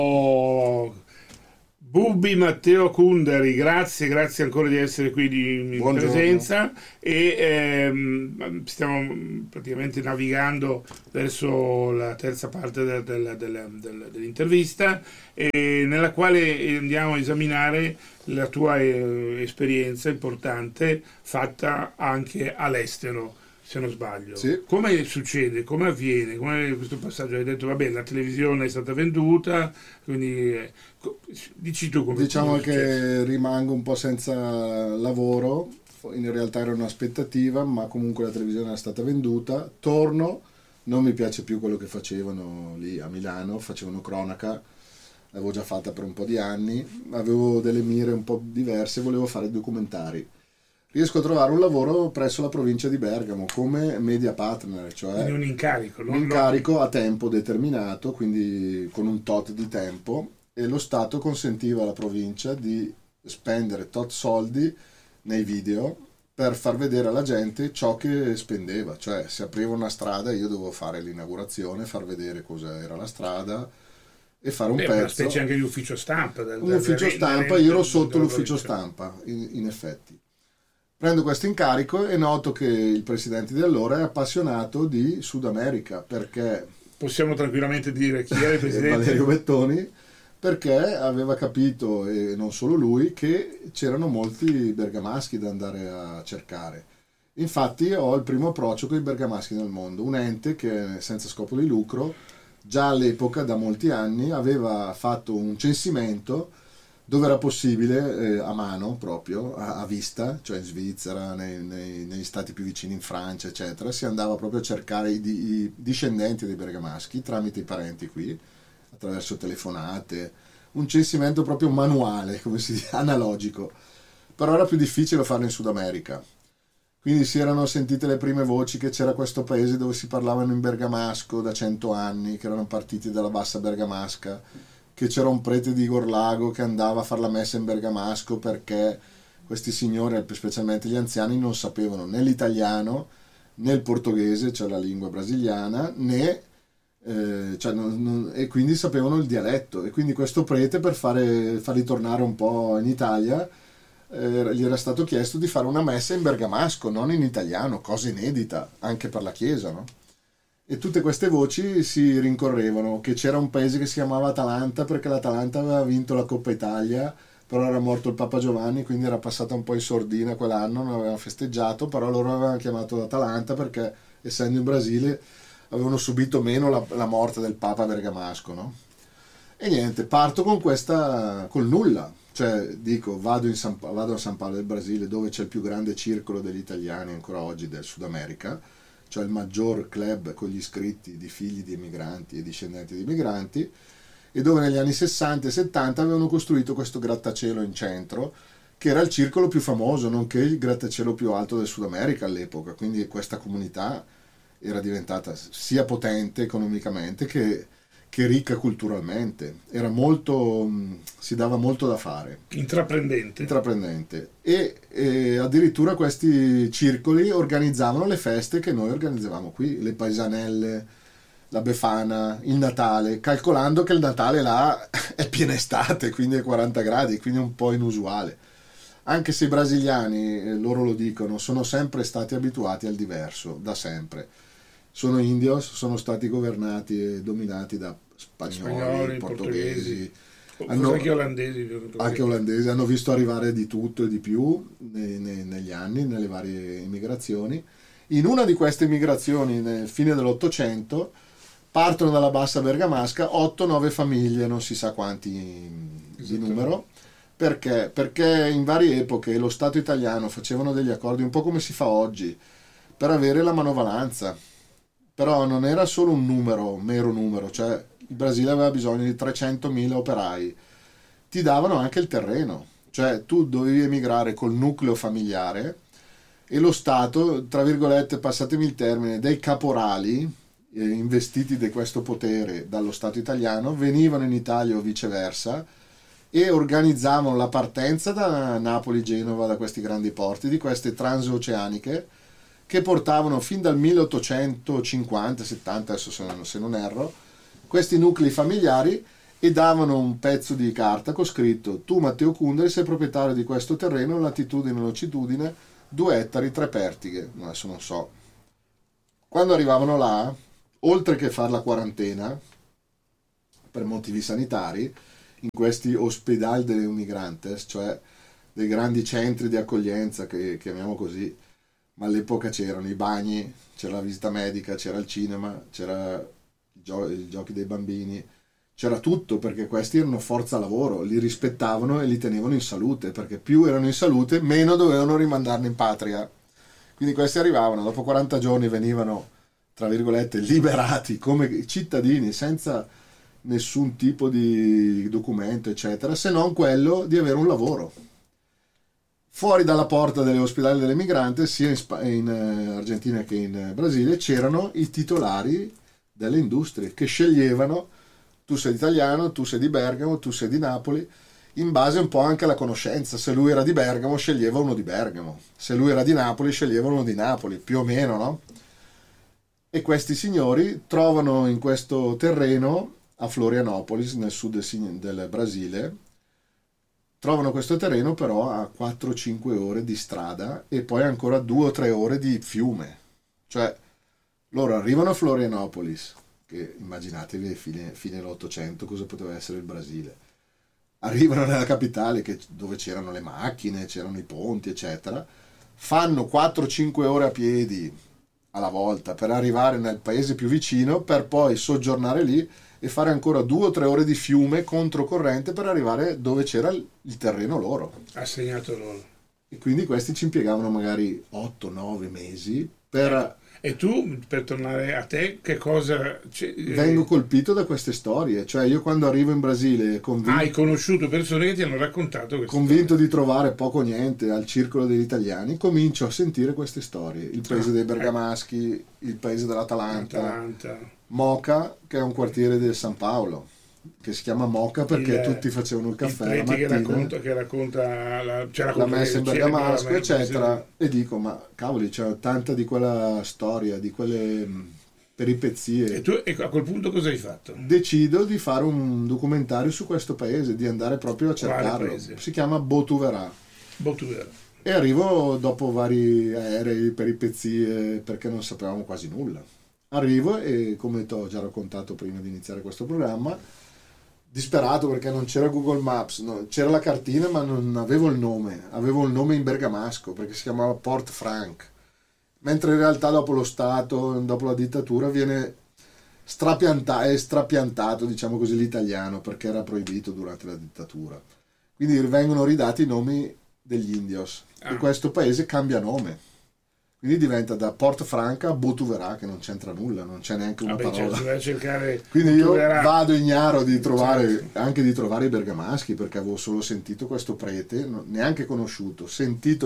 Bubi Matteo Kunderi, grazie ancora di essere qui in Buongiorno. presenza e stiamo praticamente navigando verso la terza parte dell'intervista, nella quale andiamo a esaminare la tua esperienza importante fatta anche all'estero, se non sbaglio. Sì. Come succede? Come avviene? Come questo passaggio? Hai detto, vabbè, la televisione è stata venduta, quindi dici tu come Diciamo è successo. che rimango un po' senza lavoro, in realtà era un'aspettativa, ma comunque la televisione era stata venduta, torno, non mi piace più quello che facevano lì a Milano, facevano cronaca, l'avevo già fatta per un po' di anni, avevo delle mire un po' diverse, volevo fare documentari. Riesco a trovare un lavoro presso la provincia di Bergamo come media partner, cioè Quindi un incarico, un incarico a tempo determinato, quindi con un tot di tempo, e lo Stato consentiva alla provincia di spendere tot soldi nei video per far vedere alla gente ciò che spendeva, cioè se apriva una strada io dovevo fare l'inaugurazione, far vedere cosa era la strada e fare un Beh, pezzo. una specie anche di ufficio stampa. Un ufficio stampa, io ero sotto l'ufficio stampa, in effetti. Prendo questo incarico e noto che il presidente di allora è appassionato di Sud America, perché Possiamo tranquillamente dire chi era il presidente? Valerio Bettoni, perché aveva capito, e non solo lui, che c'erano molti bergamaschi da andare a cercare. Infatti ho il primo approccio con i bergamaschi nel mondo, un ente che senza scopo di lucro, già all'epoca, da molti anni, aveva fatto un censimento dove era possibile, a mano proprio, a vista, cioè in Svizzera, negli stati più vicini, in Francia, eccetera, si andava proprio a cercare i discendenti dei bergamaschi tramite i parenti qui, attraverso telefonate, un censimento proprio manuale, come si dice, analogico. Però era più difficile farlo in Sud America. Quindi si erano sentite le prime voci che c'era questo paese dove si parlavano in bergamasco da 100 anni, che erano partiti dalla bassa bergamasca, che c'era un prete di Gorlago che andava a fare la messa in bergamasco perché questi signori, specialmente gli anziani, non sapevano né l'italiano né il portoghese, cioè la lingua brasiliana, né e quindi sapevano il dialetto, e quindi questo prete, per farli tornare un po' in Italia, gli era stato chiesto di fare una messa in bergamasco, non in italiano, cosa inedita anche per la chiesa, no? E tutte queste voci si rincorrevano, che c'era un paese che si chiamava Atalanta perché l'Atalanta aveva vinto la Coppa Italia, però era morto il Papa Giovanni, quindi era passata un po' in sordina quell'anno, non avevano festeggiato, però loro avevano chiamato Atalanta perché, essendo in Brasile, avevano subito meno la morte del Papa bergamasco, no? E niente, parto col nulla, cioè dico, vado a San Paolo del Brasile, dove c'è il più grande circolo degli italiani ancora oggi del Sud America, cioè il maggior club con gli iscritti di figli di emigranti e discendenti di emigranti, e dove negli anni 60 e 70 avevano costruito questo grattacielo in centro, che era il circolo più famoso, nonché il grattacielo più alto del Sud America all'epoca. Quindi questa comunità era diventata sia potente economicamente che ricca culturalmente. Era molto, si dava molto da fare. Intraprendente. E addirittura questi circoli organizzavano le feste che noi organizzavamo qui, le paesanelle, la Befana, il Natale, calcolando che il Natale là è piena estate, quindi è 40 gradi, quindi è un po' inusuale. Anche se i brasiliani, loro lo dicono, sono sempre stati abituati al diverso, da sempre. Sono indios, sono stati governati e dominati da spagnoli, portoghesi, anche olandesi, hanno visto arrivare di tutto e di più negli anni, nelle varie immigrazioni. In una di queste immigrazioni, nel fine dell'Ottocento, partono dalla bassa bergamasca 8-9 famiglie, non si sa quanti di numero. Perché in varie epoche lo Stato italiano facevano degli accordi, un po' come si fa oggi, per avere la manovalanza. Però non era solo un numero, mero numero, cioè il Brasile aveva bisogno di 300.000 operai. Ti davano anche il terreno, cioè tu dovevi emigrare col nucleo familiare e lo Stato, tra virgolette, passatemi il termine, dei caporali investiti di questo potere dallo Stato italiano venivano in Italia o viceversa e organizzavano la partenza da Napoli, Genova, da questi grandi porti, di queste transoceaniche, che portavano fin dal 1850-70, adesso se non erro, questi nuclei familiari, e davano un pezzo di carta con scritto: tu Matteo Kundera sei proprietario di questo terreno, latitudine e longitudine 2 ettari 3 pertighe. Adesso non so. Quando arrivavano là, oltre che fare la quarantena per motivi sanitari, in questi ospedali delle migrantes, cioè dei grandi centri di accoglienza che chiamiamo così, ma all'epoca c'erano i bagni, c'era la visita medica, c'era il cinema, c'era i giochi dei bambini, c'era tutto, perché questi erano forza lavoro, li rispettavano e li tenevano in salute, perché più erano in salute meno dovevano rimandarne in patria. Quindi questi arrivavano, dopo 40 giorni venivano, tra virgolette, liberati come cittadini, senza nessun tipo di documento, eccetera, se non quello di avere un lavoro. Fuori dalla porta delle ospedali delle migranti, sia in Argentina che in Brasile, c'erano i titolari delle industrie che sceglievano: tu sei italiano, tu sei di Bergamo, tu sei di Napoli, in base un po' anche alla conoscenza. Se lui era di Bergamo sceglieva uno di Bergamo, se lui era di Napoli sceglieva uno di Napoli, più o meno, no? E questi signori trovano in questo terreno a Florianopolis, nel sud del Brasile, trovano questo terreno però a 4-5 ore di strada e poi ancora 2 o 3 ore di fiume. Cioè, loro arrivano a Florianopolis, che immaginatevi fine dell'Ottocento cosa poteva essere il Brasile. Arrivano nella capitale dove c'erano le macchine, c'erano i ponti, eccetera. Fanno 4-5 ore a piedi alla volta per arrivare nel paese più vicino, per poi soggiornare lì e fare ancora 2 o 3 ore di fiume controcorrente per arrivare dove c'era il terreno loro. Assegnato loro. E quindi questi ci impiegavano magari 8-9 mesi per... E tu, per tornare a te, che cosa... Vengo colpito da queste storie. Cioè, io quando arrivo in Brasile hai conosciuto persone che ti hanno raccontato queste convinto di trovare poco o niente al circolo degli italiani, comincio a sentire queste storie. Il paese dei bergamaschi, il paese dell'Atalanta, Moca, che è un quartiere del San Paolo, che si chiama Moca perché tutti facevano il caffè la mattina, che racconta la messa in bergamasco, eccetera, e dico: ma cavoli, c'è tanta di quella storia, di quelle peripezie. E tu a quel punto cosa hai fatto? Decido di fare un documentario su questo paese, di andare proprio a cercarlo. Si chiama Botuverá. E arrivo dopo vari aerei, peripezie, perché non sapevamo quasi nulla. Arrivo e, come ti ho già raccontato prima di iniziare questo programma, disperato perché non c'era Google Maps, no, c'era la cartina ma non avevo il nome in bergamasco perché si chiamava Port Franc, mentre in realtà dopo lo Stato, dopo la dittatura, viene strapiantato, diciamo così, l'italiano, perché era proibito durante la dittatura, quindi vengono ridati i nomi degli indios e questo paese cambia nome. Quindi diventa da Port Franca a Botuverá, che non c'entra nulla, non c'è neanche una parola. Quindi io vado ignaro di trovare, anche di trovare i bergamaschi, perché avevo solo sentito questo prete, neanche conosciuto, sentito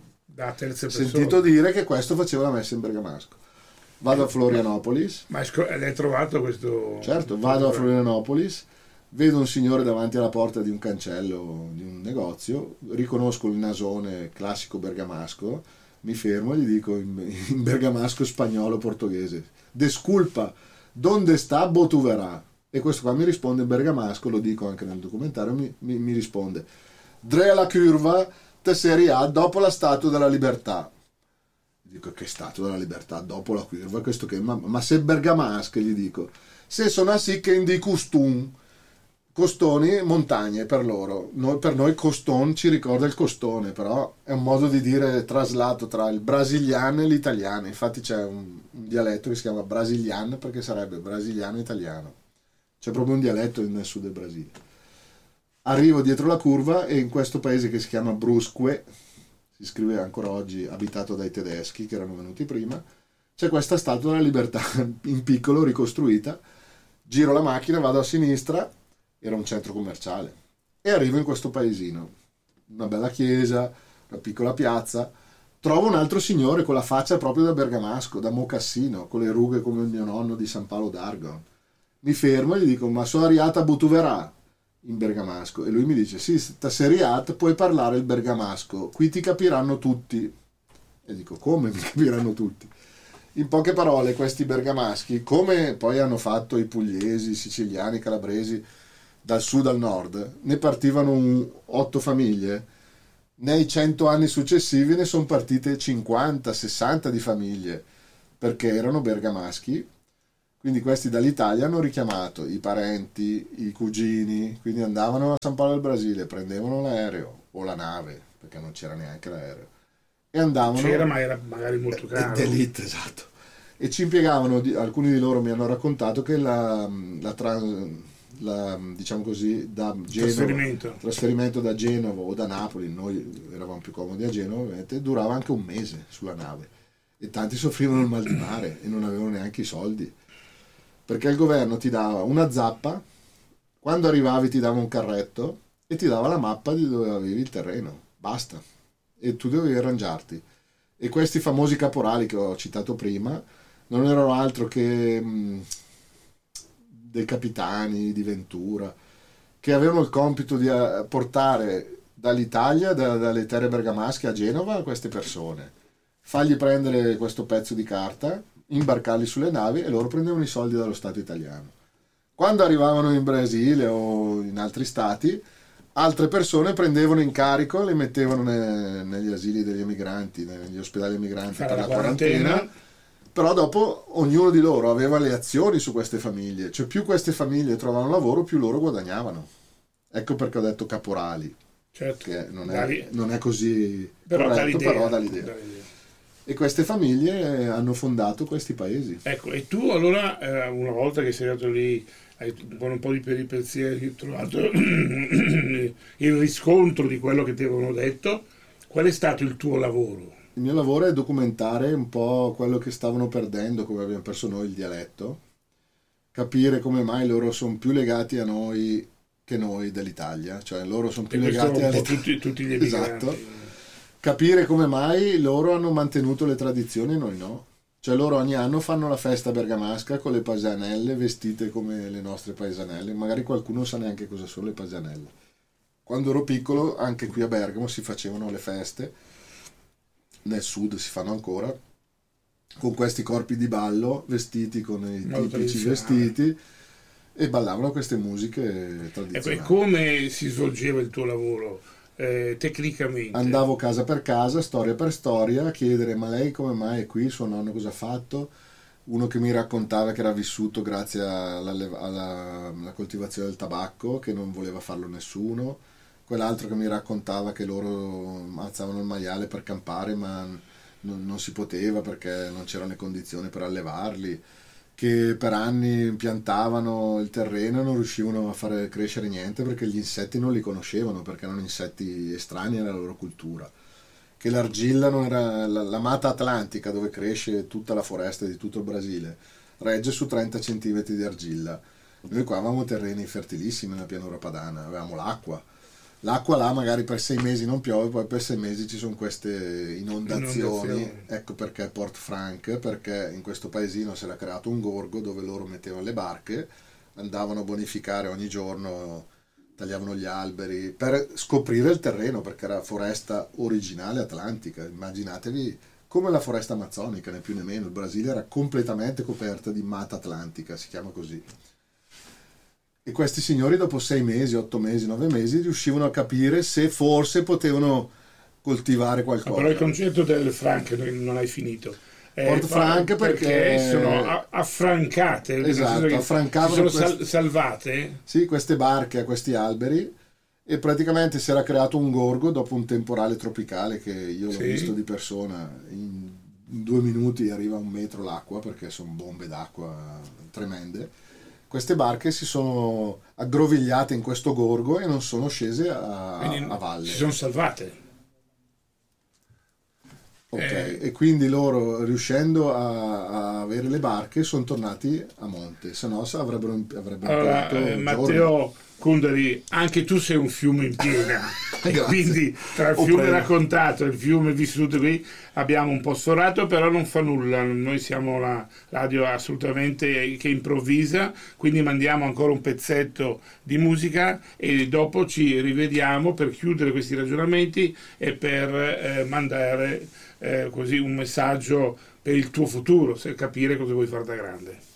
dire che questo faceva la messa in bergamasco. Vado a Florianopolis. Ma l'hai trovato questo? Certo, vado a Florianopolis, vedo un signore davanti alla porta di un cancello di un negozio, riconosco il nasone classico bergamasco, mi fermo e gli dico in bergamasco spagnolo portoghese: desculpa, donde sta Botuverá? E questo qua mi risponde in bergamasco, lo dico anche nel documentario, mi risponde: dre la curva te serie A, dopo la Statua della Libertà. Dico: che Statua della Libertà dopo la curva? Questo che? Ma se bergamasco, gli dico, se sono sì che indi costum. Costoni, montagne per loro. Per noi coston ci ricorda il costone, però è un modo di dire traslato tra il brasiliano e l'italiano. Infatti c'è un dialetto che si chiama brasiliano perché sarebbe brasiliano-italiano. C'è proprio un dialetto nel sud del Brasile. Arrivo dietro la curva e in questo paese che si chiama Brusque, si scrive ancora oggi, abitato dai tedeschi che erano venuti prima, c'è questa Statua della Libertà in piccolo ricostruita. Giro la macchina, vado a sinistra, era un centro commerciale, e arrivo in questo paesino, una bella chiesa, una piccola piazza, trovo un altro signore con la faccia proprio da bergamasco, da mocassino, con le rughe come il mio nonno di San Paolo d'Argon. Mi fermo e gli dico: ma sono arrivata a Botuverá, in bergamasco, e lui mi dice: sì, stasera puoi parlare il bergamasco, qui ti capiranno tutti. E dico: come mi capiranno tutti? In poche parole, questi bergamaschi, come poi hanno fatto i pugliesi, i siciliani, i calabresi, dal sud al nord, ne partivano 8 famiglie. Nei 100 anni successivi ne sono partite 50, 60 di famiglie, perché erano bergamaschi. Quindi questi dall'Italia hanno richiamato i parenti, i cugini, quindi andavano a San Paolo del Brasile, prendevano l'aereo o la nave, perché non c'era neanche l'aereo, e andavano... C'era, ma era magari molto caro. D'élite, esatto. E ci impiegavano, alcuni di loro mi hanno raccontato che diciamo così, da Genova, trasferimento da Genova o da Napoli, noi eravamo più comodi a Genova ovviamente, durava anche un mese sulla nave, e tanti soffrivano il mal di mare e non avevano neanche i soldi, perché il governo ti dava una zappa, quando arrivavi ti dava un carretto e ti dava la mappa di dove avevi il terreno, basta, e tu dovevi arrangiarti. E questi famosi caporali che ho citato prima non erano altro che dei capitani di Ventura, che avevano il compito di portare dall'Italia, dalle terre bergamasche a Genova, queste persone, fargli prendere questo pezzo di carta, imbarcarli sulle navi, e loro prendevano i soldi dallo Stato italiano. Quando arrivavano in Brasile o in altri stati, altre persone prendevano in carico, le mettevano negli asili degli emigranti, negli ospedali emigranti per la quarantena. Però dopo ognuno di loro aveva le azioni su queste famiglie, cioè più queste famiglie trovavano lavoro, più loro guadagnavano. Ecco perché ho detto caporali, certo, che non è così però corretto, però dà l'idea. E queste famiglie hanno fondato questi paesi. Ecco, e tu allora, una volta che sei andato lì, con un po' di peripezie, hai trovato il riscontro di quello che ti avevano detto, qual è stato il tuo lavoro? Il mio lavoro è documentare un po' quello che stavano perdendo, come abbiamo perso noi il dialetto, capire come mai loro sono più legati a noi che noi dell'Italia, cioè loro sono più legati a tutti gli emigranti. Esatto. Capire come mai loro hanno mantenuto le tradizioni e noi no. Cioè loro ogni anno fanno la festa bergamasca con le paesanelle vestite come le nostre paesanelle, magari qualcuno sa neanche cosa sono le paesanelle. Quando ero piccolo, anche qui a Bergamo si facevano le feste, nel sud si fanno ancora, con questi corpi di ballo vestiti con i tipici vestiti, e ballavano queste musiche tradizionali. E come si svolgeva il tuo lavoro? Tecnicamente andavo casa per casa, storia per storia, a chiedere: ma lei come mai è qui, suo nonno cosa ha fatto? Uno che mi raccontava che era vissuto grazie alla coltivazione del tabacco, che non voleva farlo nessuno, quell'altro che mi raccontava che loro alzavano il maiale per campare, ma non si poteva perché non c'erano le condizioni per allevarli, che per anni piantavano il terreno e non riuscivano a fare crescere niente perché gli insetti non li conoscevano, perché erano insetti estranei alla loro cultura, che l'argilla non era la mata atlantica dove cresce tutta la foresta di tutto il Brasile, regge su 30 cm di argilla. Noi qua avevamo terreni fertilissimi nella pianura padana, avevamo l'acqua là magari per 6 mesi non piove, poi per 6 mesi ci sono queste inondazioni. Ecco perché Port Frank, perché in questo paesino si era creato un gorgo dove loro mettevano le barche, andavano a bonificare ogni giorno, tagliavano gli alberi per scoprire il terreno, perché era foresta originale atlantica. Immaginatevi come la foresta amazzonica, né più né meno. Il Brasile era completamente coperta di mata atlantica, si chiama così. E questi signori dopo 6 mesi, 8 mesi, 9 mesi riuscivano a capire se forse potevano coltivare qualcosa. Però il concetto del Frank non hai finito. Port Frank perché sono affrancate. Esatto, affrancavano. Si sono salvate? Sì, queste barche a questi alberi, e praticamente si era creato un gorgo dopo un temporale tropicale che io l'ho visto di persona. In 2 minuti arriva 1 metro l'acqua, perché sono bombe d'acqua tremende. Queste barche si sono aggrovigliate in questo gorgo e non sono scese a valle. Si sono salvate. Ok, e quindi loro, riuscendo a avere le barche, sono tornati a monte, se no avrebbero Matteo Kunderi, anche tu sei un fiume in piena. E quindi tra il fiume raccontato e il fiume vissuto qui abbiamo un po' sforato, però non fa nulla, noi siamo la radio assolutamente che improvvisa, quindi mandiamo ancora un pezzetto di musica e dopo ci rivediamo per chiudere questi ragionamenti e per mandare così un messaggio per il tuo futuro, per capire cosa vuoi fare da grande.